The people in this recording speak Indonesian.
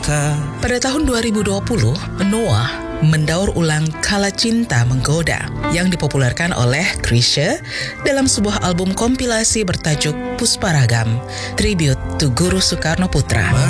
cinta. Pada tahun 2020, Noah mendaur ulang Kala Cinta Menggoda yang dipopulerkan oleh Chrisye dalam sebuah album kompilasi bertajuk Pusparagam, Tribute to Guru Soekarno Putra.